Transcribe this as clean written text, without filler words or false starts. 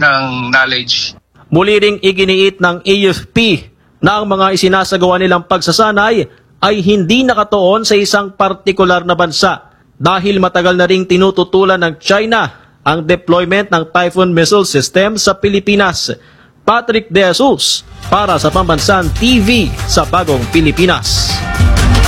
ng knowledge. Muli ring iginiit ng AFP na ang mga isinasagawa nilang pagsasanay ay hindi nakatuon sa isang partikular na bansa dahil matagal na ring tinututulan ng China ang deployment ng Typhoon missile system sa Pilipinas. Patrick De Jesus para sa Pambansang TV sa Bagong Pilipinas.